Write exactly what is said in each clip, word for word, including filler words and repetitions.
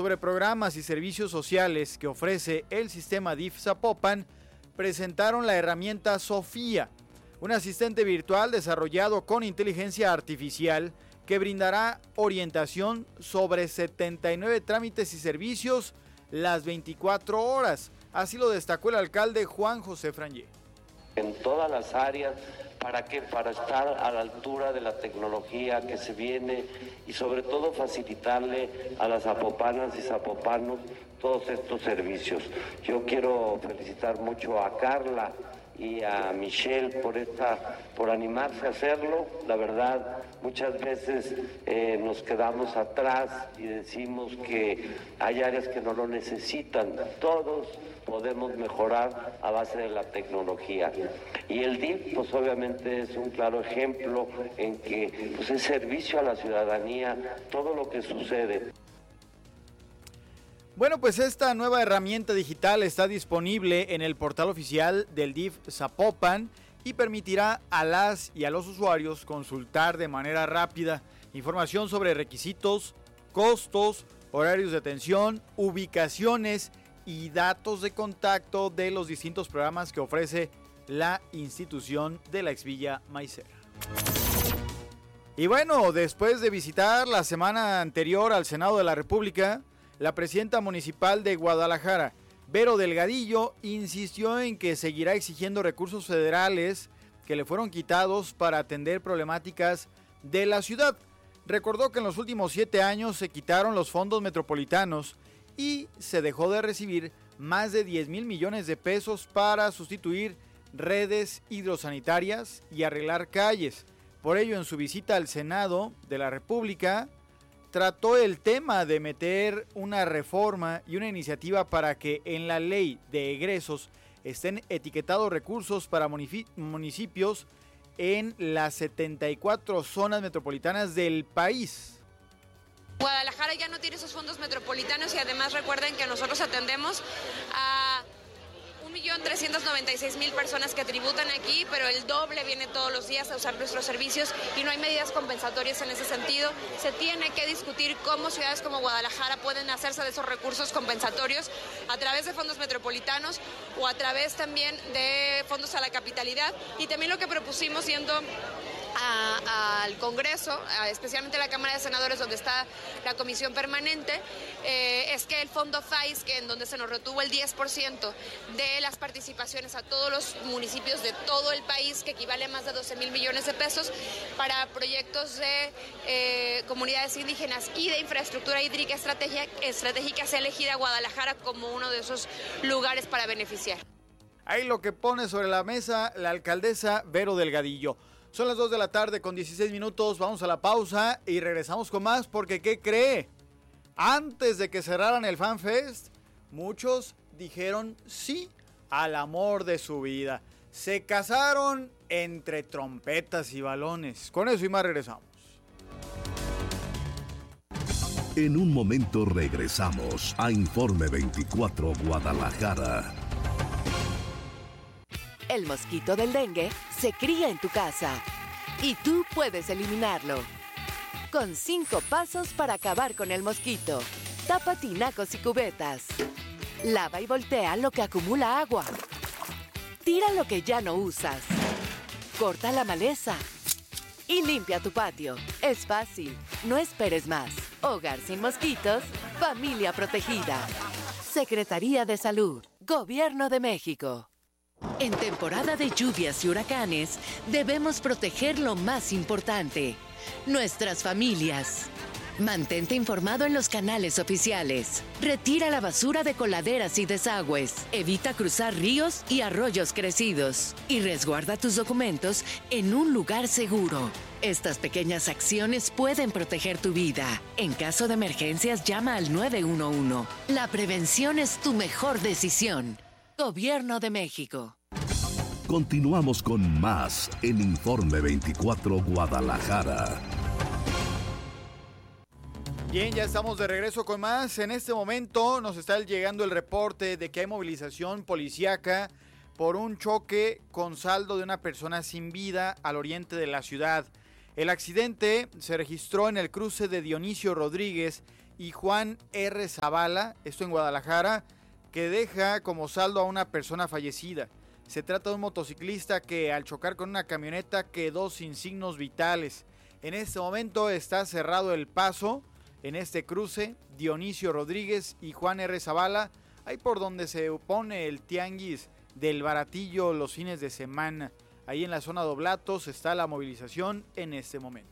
sobre programas y servicios sociales que ofrece el sistema D I F Zapopan, presentaron la herramienta Sofía, un asistente virtual desarrollado con inteligencia artificial que brindará orientación sobre setenta y nueve trámites y servicios las veinticuatro horas. Así lo destacó el alcalde Juan José Frangé. En todas las áreas, ¿para qué? Para estar a la altura de la tecnología que se viene y sobre todo facilitarle a las zapopanas y zapopanos todos estos servicios. Yo quiero felicitar mucho a Carla y a Michelle por esta, por animarse a hacerlo. La verdad, muchas veces eh, nos quedamos atrás y decimos que hay áreas que no lo necesitan. Todos podemos mejorar a base de la tecnología. Y el D I F, pues obviamente es un claro ejemplo en que pues, es servicio a la ciudadanía todo lo que sucede. Bueno, pues esta nueva herramienta digital está disponible en el portal oficial del D I F Zapopan y permitirá a las y a los usuarios consultar de manera rápida información sobre requisitos, costos, horarios de atención, ubicaciones y datos de contacto de los distintos programas que ofrece la institución de la Exvilla Maicera. Y bueno, después de visitar la semana anterior al Senado de la República, la presidenta municipal de Guadalajara, Vero Delgadillo, insistió en que seguirá exigiendo recursos federales que le fueron quitados para atender problemáticas de la ciudad. Recordó que en los últimos siete años se quitaron los fondos metropolitanos y se dejó de recibir más de diez mil millones de pesos para sustituir redes hidrosanitarias y arreglar calles. Por ello, en su visita al Senado de la República, trató el tema de meter una reforma y una iniciativa para que en la ley de egresos estén etiquetados recursos para municipios en las setenta y cuatro zonas metropolitanas del país. Guadalajara ya no tiene esos fondos metropolitanos y además recuerden que nosotros atendemos a un millón trescientos noventa y seis mil personas que tributan aquí, pero el doble viene todos los días a usar nuestros servicios y no hay medidas compensatorias en ese sentido. Se tiene que discutir cómo ciudades como Guadalajara pueden hacerse de esos recursos compensatorios a través de fondos metropolitanos o a través también de fondos a la capitalidad. Y también lo que propusimos yendo A, al Congreso, a, especialmente a la Cámara de Senadores donde está la comisión permanente, eh, es que el fondo F A I S, que en donde se nos retuvo el diez por ciento de las participaciones a todos los municipios de todo el país, que equivale a más de doce mil millones de pesos, para proyectos de eh, comunidades indígenas y de infraestructura hídrica estratégica, se ha elegido a Guadalajara como uno de esos lugares para beneficiar. Ahí lo que pone sobre la mesa la alcaldesa Vero Delgadillo. Son las dos de la tarde con dieciséis minutos, vamos a la pausa y regresamos con más porque ¿qué cree? Antes de que cerraran el Fan Fest, muchos dijeron sí al amor de su vida. Se casaron entre trompetas y balones. Con eso y más regresamos. En un momento regresamos a Informe veinticuatro Guadalajara. El mosquito del dengue se cría en tu casa y tú puedes eliminarlo. Con cinco pasos para acabar con el mosquito. Tapa tinacos y cubetas. Lava y voltea lo que acumula agua. Tira lo que ya no usas. Corta la maleza. Y limpia tu patio. Es fácil, no esperes más. Hogar sin mosquitos, familia protegida. Secretaría de Salud, Gobierno de México. En temporada de lluvias y huracanes, debemos proteger lo más importante, nuestras familias. Mantente informado en los canales oficiales. Retira la basura de coladeras y desagües. Evita cruzar ríos y arroyos crecidos. Y resguarda tus documentos en un lugar seguro. Estas pequeñas acciones pueden proteger tu vida. En caso de emergencias, llama al nueve uno uno. La prevención es tu mejor decisión. Gobierno de México. Continuamos con más en Informe veinticuatro Guadalajara. Bien, ya estamos de regreso con más. En este momento nos está llegando el reporte de que hay movilización policíaca por un choque con saldo de una persona sin vida al oriente de la ciudad. El accidente se registró en el cruce de Dionisio Rodríguez y Juan R. Zavala, esto en Guadalajara, que deja como saldo a una persona fallecida. Se trata de un motociclista que al chocar con una camioneta quedó sin signos vitales. En este momento está cerrado el paso en este cruce, Dionisio Rodríguez y Juan R. Zavala, ahí por donde se pone el tianguis del Baratillo los fines de semana. Ahí en la zona de Oblatos está la movilización en este momento.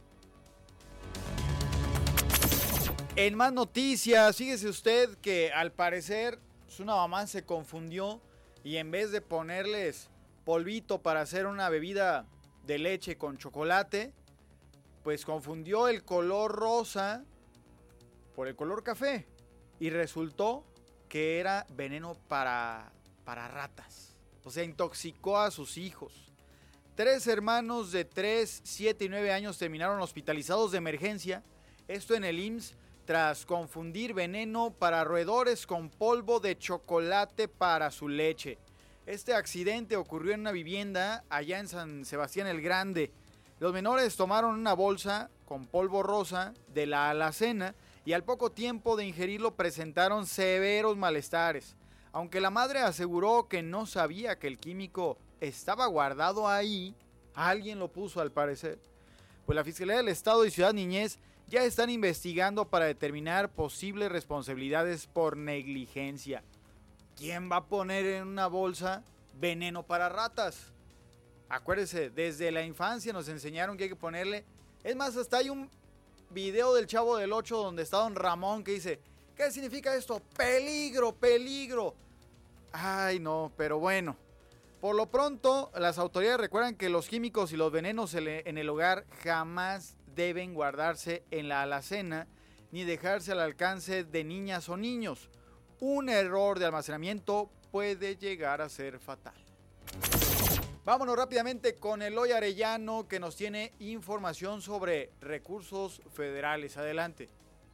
En más noticias, fíjese usted que al parecer una mamá se confundió y en vez de ponerles polvito para hacer una bebida de leche con chocolate, pues confundió el color rosa por el color café y resultó que era veneno para, para ratas. O sea, intoxicó a sus hijos. Tres hermanos de tres, siete y nueve años terminaron hospitalizados de emergencia. Esto en el I M S S tras confundir veneno para roedores con polvo de chocolate para su leche. Este accidente ocurrió en una vivienda allá en San Sebastián el Grande. Los menores tomaron una bolsa con polvo rosa de la alacena y al poco tiempo de ingerirlo presentaron severos malestares. Aunque la madre aseguró que no sabía que el químico estaba guardado ahí, alguien lo puso al parecer. Pues la Fiscalía del Estado y Ciudad Niñez ya están investigando para determinar posibles responsabilidades por negligencia. ¿Quién va a poner en una bolsa veneno para ratas? Acuérdese, desde la infancia nos enseñaron que hay que ponerle... Es más, hasta hay un video del Chavo del Ocho donde está don Ramón que dice, ¿qué significa esto? ¡Peligro, peligro! Ay, no, pero bueno. Por lo pronto, las autoridades recuerdan que los químicos y los venenos en el hogar jamás deben guardarse en la alacena ni dejarse al alcance de niñas o niños. Un error de almacenamiento puede llegar a ser fatal. Vámonos rápidamente con Eloy Arellano, que nos tiene información sobre recursos federales. Adelante.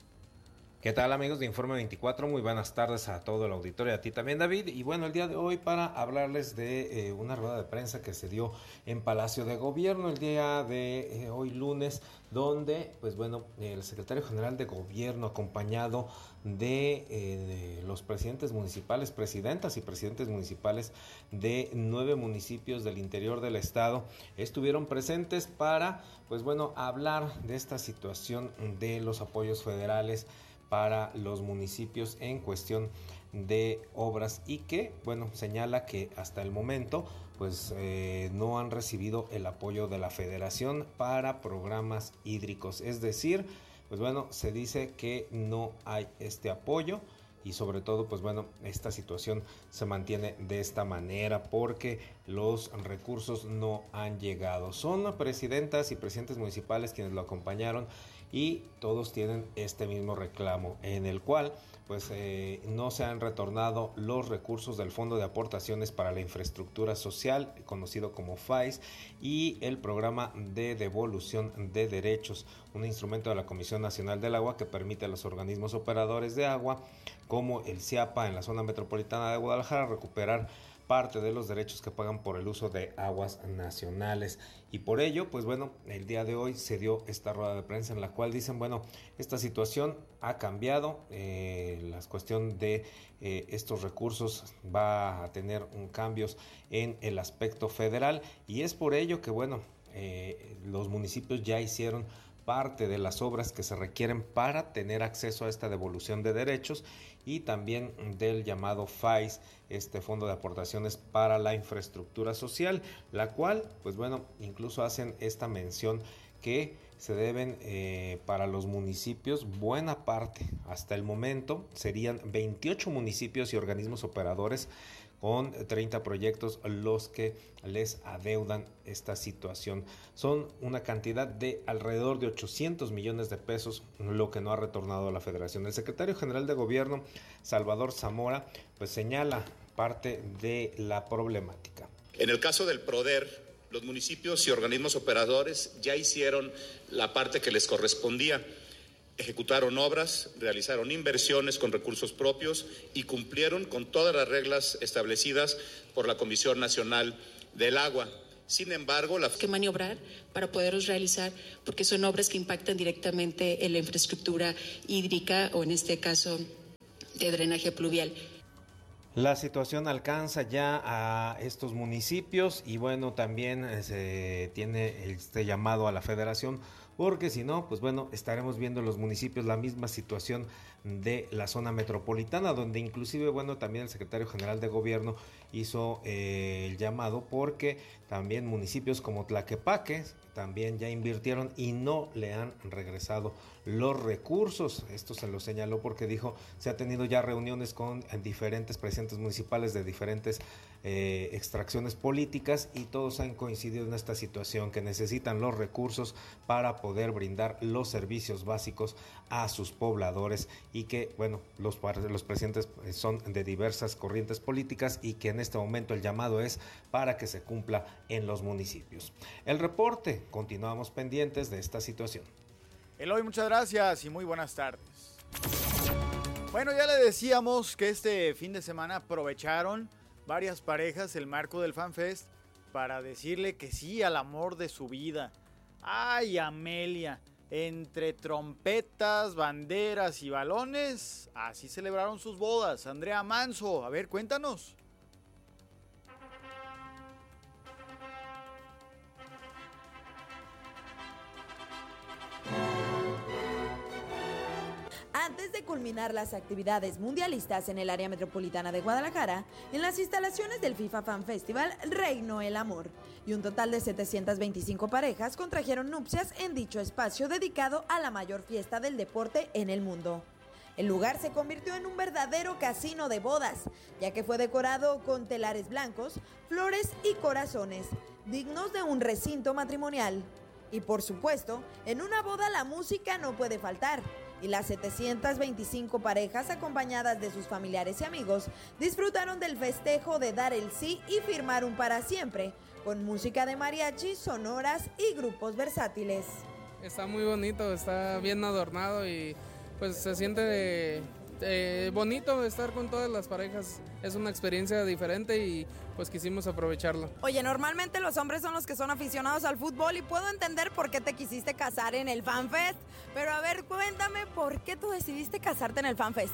¿Qué tal, amigos de Informe veinticuatro? Muy buenas tardes a todo el auditorio y a ti también, David. Y bueno, el día de hoy para hablarles de eh, una rueda de prensa que se dio en Palacio de Gobierno el día de eh, hoy lunes, donde pues bueno, el secretario general de Gobierno acompañado de, eh, de los presidentes municipales, presidentas y presidentes municipales de nueve municipios del interior del estado estuvieron presentes para pues bueno, hablar de esta situación de los apoyos federales para los municipios en cuestión de obras y que, bueno, señala que hasta el momento pues eh, no han recibido el apoyo de la federación para programas hídricos, es decir, pues bueno, se dice que no hay este apoyo y sobre todo, pues bueno, esta situación se mantiene de esta manera porque los recursos no han llegado. Son presidentas y presidentes municipales quienes lo acompañaron y todos tienen este mismo reclamo en el cual pues eh, no se han retornado los recursos del Fondo de Aportaciones para la Infraestructura Social, conocido como F A I S, y el Programa de Devolución de Derechos, un instrumento de la Comisión Nacional del Agua que permite a los organismos operadores de agua, como el CIAPA en la zona metropolitana de Guadalajara, recuperar parte de los derechos que pagan por el uso de aguas nacionales. Y por ello, pues bueno, el día de hoy se dio esta rueda de prensa en la cual dicen, bueno, esta situación ha cambiado, eh, la cuestión de eh, estos recursos va a tener un cambios en el aspecto federal y es por ello que, bueno, eh, los municipios ya hicieron parte de las obras que se requieren para tener acceso a esta devolución de derechos y también del llamado F A I S, este Fondo de Aportaciones para la Infraestructura Social, la cual, pues bueno, incluso hacen esta mención que se deben eh, para los municipios, buena parte hasta el momento serían veintiocho municipios y organismos operadores con treinta proyectos los que les adeudan esta situación. Son una cantidad de alrededor de ochocientos millones de pesos lo que no ha retornado a la federación. El secretario general de Gobierno, Salvador Zamora, pues señala parte de la problemática. En el caso del PRODER, los municipios y organismos operadores ya hicieron la parte que les correspondía. Ejecutaron obras, realizaron inversiones con recursos propios y cumplieron con todas las reglas establecidas por la Comisión Nacional del Agua. Sin embargo, la... que maniobrar para poderlos realizar, porque son obras que impactan directamente en la infraestructura hídrica o en este caso de drenaje pluvial. La situación alcanza ya a estos municipios y bueno, también se tiene este llamado a la federación, porque si no, pues bueno, estaremos viendo en los municipios la misma situación de la zona metropolitana, donde inclusive, bueno, también el secretario general de gobierno hizo eh, el llamado porque también municipios como Tlaquepaque también ya invirtieron y no le han regresado los recursos. Esto se lo señaló porque dijo, se ha tenido ya reuniones con diferentes presidentes municipales de diferentes eh, extracciones políticas y todos han coincidido en esta situación, que necesitan los recursos para poder brindar los servicios básicos a sus pobladores y que, bueno, los, los presidentes son de diversas corrientes políticas y que en este momento el llamado es para que se cumpla en los municipios. El reporte, continuamos pendientes de esta situación. Eloy, muchas gracias y muy buenas tardes. Bueno, ya le decíamos que este fin de semana aprovecharon varias parejas el marco del FanFest para decirle que sí al amor de su vida. Ay, Amelia, entre trompetas, banderas y balones, así celebraron sus bodas. Andrea Manso, a ver, cuéntanos. Antes de culminar las actividades mundialistas en el área metropolitana de Guadalajara, en las instalaciones del FIFA Fan Festival reinó el amor, y un total de setecientas veinticinco parejas contrajeron nupcias en dicho espacio dedicado a la mayor fiesta del deporte en el mundo. El lugar se convirtió en un verdadero casino de bodas, ya que fue decorado con telares blancos, flores y corazones, dignos de un recinto matrimonial. Y por supuesto, en una boda la música no puede faltar, y las setecientas veinticinco parejas, acompañadas de sus familiares y amigos, disfrutaron del festejo de dar el sí y firmar un para siempre, con música de mariachi, sonoras y grupos versátiles. Está muy bonito, está bien adornado y pues se siente de, de bonito estar con todas las parejas. Es una experiencia diferente y pues quisimos aprovecharlo. Oye, normalmente los hombres son los que son aficionados al fútbol y puedo entender por qué te quisiste casar en el FanFest, pero a ver, cuéntame, ¿por qué tú decidiste casarte en el FanFest?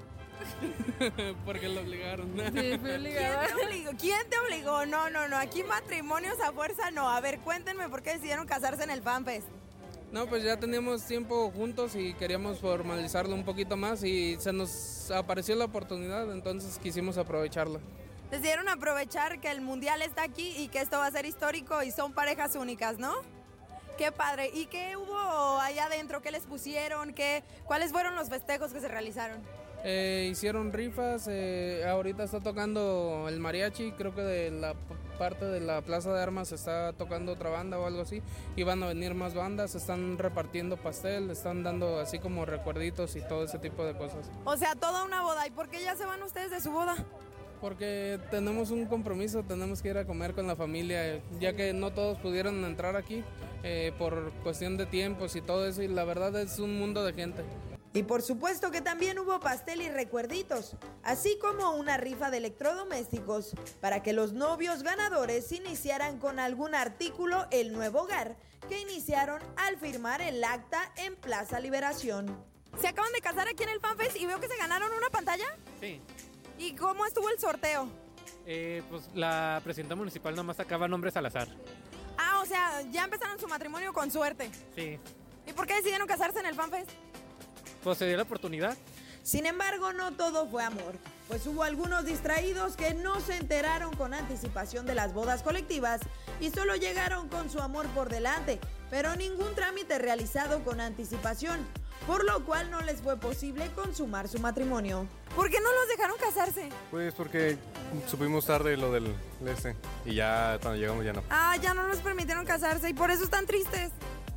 Porque lo obligaron. Sí, fue obligado. ¿Quién te obligó? ¿Quién te obligó? No, no, no, aquí matrimonios a fuerza no. A ver, cuéntenme por qué decidieron casarse en el FanFest. No, pues ya teníamos tiempo juntos y queríamos formalizarlo un poquito más y se nos apareció la oportunidad, entonces quisimos aprovecharla. Decidieron aprovechar que el mundial está aquí y que esto va a ser histórico y son parejas únicas, ¿no? Qué padre. ¿Y qué hubo allá adentro? ¿Qué les pusieron? ¿Qué, ¿Cuáles fueron los festejos que se realizaron? Eh, hicieron rifas, eh, ahorita está tocando el mariachi, creo que de la parte de la Plaza de Armas está tocando otra banda o algo así, y van a venir más bandas, están repartiendo pastel, están dando así como recuerditos y todo ese tipo de cosas. O sea, toda una boda. ¿Y por qué ya se van ustedes de su boda? Porque tenemos un compromiso, tenemos que ir a comer con la familia, ya que no todos pudieron entrar aquí eh, por cuestión de tiempos y todo eso, y la verdad es un mundo de gente. Y por supuesto que también hubo pastel y recuerditos, así como una rifa de electrodomésticos, para que los novios ganadores iniciaran con algún artículo el nuevo hogar que iniciaron al firmar el acta en Plaza Liberación. Se acaban de casar aquí en el FanFest y veo que se ganaron una pantalla. Sí. ¿Y cómo estuvo el sorteo? Eh, pues la presidenta municipal nomás sacaba nombres al azar. Ah, o sea, ya empezaron su matrimonio con suerte. Sí. ¿Y por qué decidieron casarse en el FanFest? Pues se dio la oportunidad. Sin embargo, no todo fue amor, pues hubo algunos distraídos que no se enteraron con anticipación de las bodas colectivas y solo llegaron con su amor por delante, pero ningún trámite realizado con anticipación, por lo cual no les fue posible consumar su matrimonio. ¿Por qué no los dejaron casarse? Pues porque supimos tarde lo del este y ya cuando llegamos ya no. Ah, ya no nos permitieron casarse y por eso están tristes.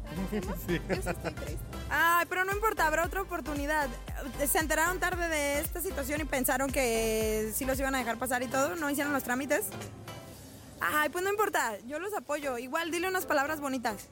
Sí. Yo sí estoy triste. Ay, pero no importa, habrá otra oportunidad. Se enteraron tarde de esta situación y pensaron que sí los iban a dejar pasar y todo, ¿no hicieron los trámites? Ay, pues no importa, yo los apoyo. Igual dile unas palabras bonitas.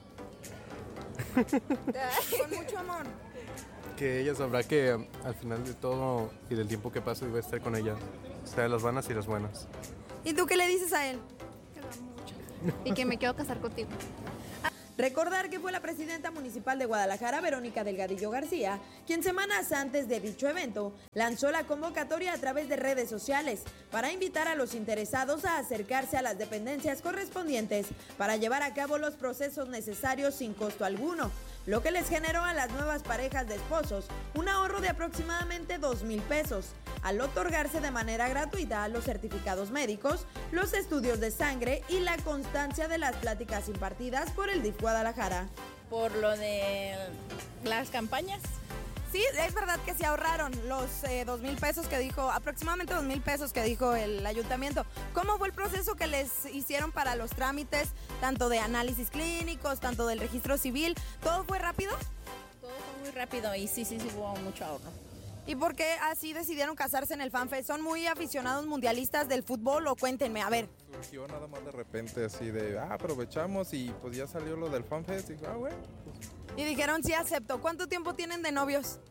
Con mucho amor. Que ella sabrá que um, al final de todo y del tiempo que pase voy a estar con ella, sea las buenas y las buenas. ¿Y tú qué le dices a él? Que lo amo mucho. y que me quiero casar contigo. Recordar que fue la presidenta municipal de Guadalajara, Verónica Delgadillo García, quien semanas antes de dicho evento lanzó la convocatoria a través de redes sociales para invitar a los interesados a acercarse a las dependencias correspondientes para llevar a cabo los procesos necesarios sin costo alguno, lo que les generó a las nuevas parejas de esposos un ahorro de aproximadamente dos mil pesos, al otorgarse de manera gratuita los certificados médicos, los estudios de sangre y la constancia de las pláticas impartidas por el D I F Guadalajara. Por lo de las campañas. Sí, es verdad que se ahorraron los eh, dos mil pesos que dijo, aproximadamente dos mil pesos que dijo el ayuntamiento. ¿Cómo fue el proceso que les hicieron para los trámites, tanto de análisis clínicos, tanto del registro civil? ¿Todo fue rápido? Todo fue muy rápido y sí, sí, sí hubo mucho ahorro. ¿Y por qué así decidieron casarse en el FanFest? ¿Son muy aficionados mundialistas del fútbol o cuéntenme? A ver. Surgió nada más de repente así de, ah, aprovechamos y pues ya salió lo del FanFest y ah, bueno. Pues. Y dijeron, sí, acepto. ¿Cuánto tiempo tienen de novios?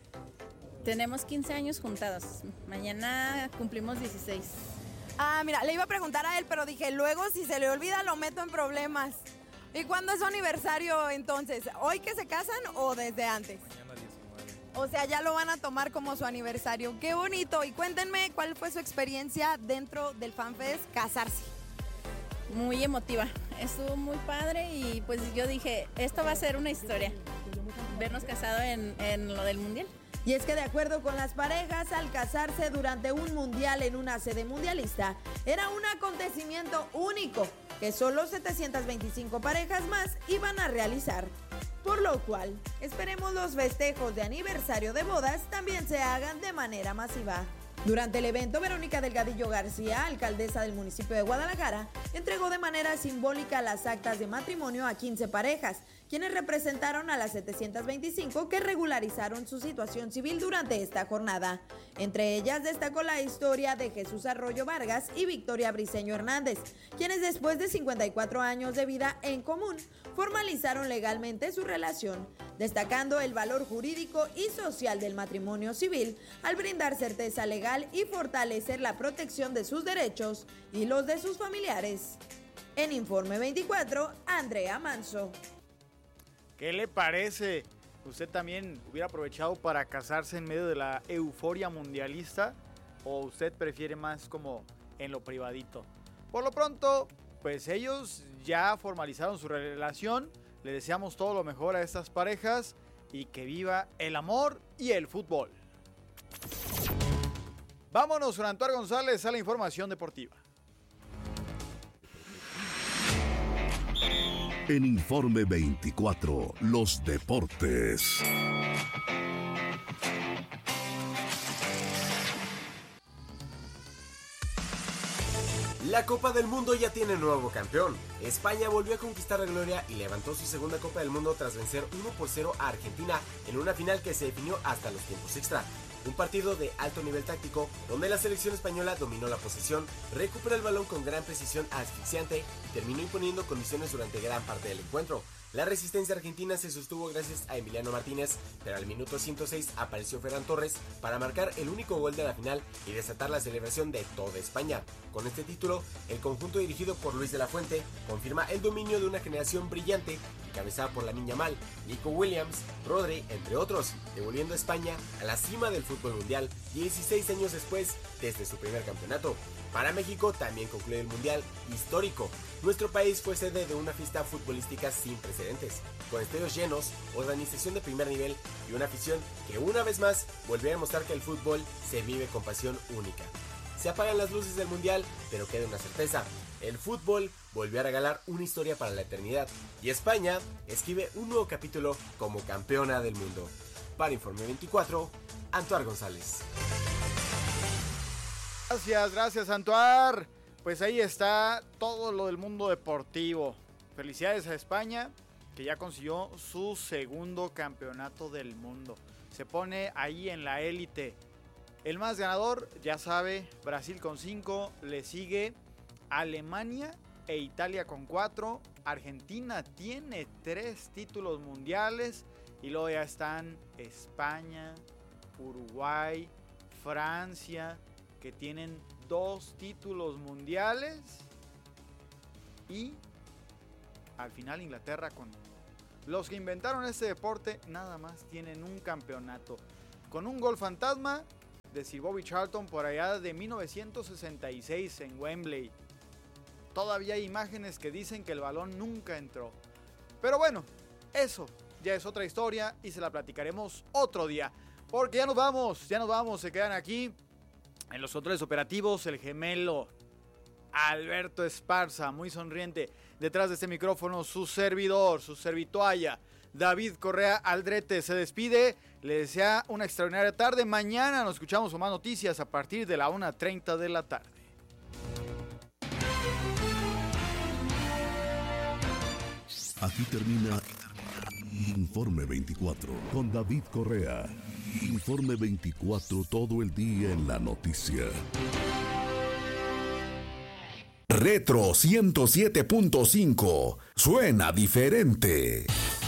Tenemos quince años juntados. Mañana cumplimos dieciséis. Ah, mira, le iba a preguntar a él, pero dije, luego si se le olvida lo meto en problemas. ¿Y cuándo es su aniversario entonces? ¿Hoy que se casan o desde antes? Mañana diecinueve. O sea, ya lo van a tomar como su aniversario. ¡Qué bonito! Y cuéntenme cuál fue su experiencia dentro del FanFest casarse. Muy emotiva. Estuvo muy padre y pues yo dije, esto va a ser una historia. Vernos casados en, en lo del mundial. Y es que de acuerdo con las parejas, al casarse durante un mundial en una sede mundialista, era un acontecimiento único que solo setecientas veinticinco parejas más iban a realizar. Por lo cual, esperemos los festejos de aniversario de bodas también se hagan de manera masiva. Durante el evento, Verónica Delgadillo García, alcaldesa del municipio de Guadalajara, entregó de manera simbólica las actas de matrimonio a quince parejas, quienes representaron a las setecientas veinticinco que regularizaron su situación civil durante esta jornada. Entre ellas destacó la historia de Jesús Arroyo Vargas y Victoria Briceño Hernández, quienes después de cincuenta y cuatro años de vida en común, formalizaron legalmente su relación, destacando el valor jurídico y social del matrimonio civil al brindar certeza legal y fortalecer la protección de sus derechos y los de sus familiares. En Informe veinticuatro, Andrea Manso. ¿Qué le parece? ¿Usted también hubiera aprovechado para casarse en medio de la euforia mundialista? ¿O usted prefiere más como en lo privadito? Por lo pronto, pues ellos ya formalizaron su relación. Le deseamos todo lo mejor a estas parejas y que viva el amor y el fútbol. Vámonos con Antoine González a la información deportiva. En Informe veinticuatro, los deportes. La Copa del Mundo ya tiene nuevo campeón. España volvió a conquistar la gloria y levantó su segunda Copa del Mundo tras vencer uno por cero a Argentina en una final que se definió hasta los tiempos extra. Un partido de alto nivel táctico donde la selección española dominó la posesión, recuperó el balón con gran precisión asfixiante y terminó imponiendo condiciones durante gran parte del encuentro. La resistencia argentina se sostuvo gracias a Emiliano Martínez, pero al minuto ciento seis apareció Ferran Torres para marcar el único gol de la final y desatar la celebración de toda España. Con este título, el conjunto dirigido por Luis de la Fuente confirma el dominio de una generación brillante encabezada por Lamine Yamal, Nico Williams, Rodri, entre otros, devolviendo a España a la cima del fútbol mundial dieciséis años después desde su primer campeonato. Para México también concluye el mundial histórico. Nuestro país fue sede de una fiesta futbolística sin precedentes, con estadios llenos, organización de primer nivel y una afición que una vez más volvió a demostrar que el fútbol se vive con pasión única. Se apagan las luces del mundial, pero queda una certeza: el fútbol volvió a regalar una historia para la eternidad y España escribe un nuevo capítulo como campeona del mundo. Para Informe veinticuatro, Antoine González. Gracias, gracias Antoine. Pues ahí está todo lo del mundo deportivo. Felicidades a España, que ya consiguió su segundo campeonato del mundo. Se pone ahí en la élite. El más ganador, ya sabe, Brasil con cinco, le sigue Alemania e Italia con cuatro. Argentina tiene tres títulos mundiales y luego ya están España, Uruguay, Francia, que tienen dos títulos mundiales, y al final Inglaterra, con los que inventaron este deporte, nada más tienen un campeonato. Con un gol fantasma de Sir Bobby Charlton por allá de mil novecientos sesenta y seis en Wembley. Todavía hay imágenes que dicen que el balón nunca entró. Pero bueno, eso ya es otra historia y se la platicaremos otro día. Porque ya nos vamos, ya nos vamos, se quedan aquí en los controles operativos el gemelo Alberto Esparza, muy sonriente. Detrás de este micrófono su servidor, su servitualla, David Correa Aldrete, se despide. Le desea una extraordinaria tarde. Mañana nos escuchamos con más noticias a partir de la una treinta de la tarde. Aquí termina Informe veinticuatro con David Correa. Informe veinticuatro, todo el día en la noticia. Retro ciento siete punto cinco. Suena diferente.